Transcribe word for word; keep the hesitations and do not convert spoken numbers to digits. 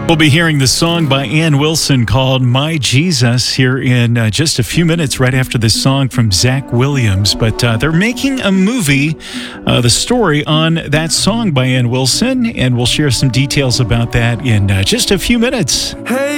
We'll be hearing the song by Ann Wilson called My Jesus here in uh, just a few minutes right after this song from Zach Williams. But uh, they're making a movie, uh, the story on that song by Ann Wilson, and we'll share some details about that in uh, just a few minutes. Hey.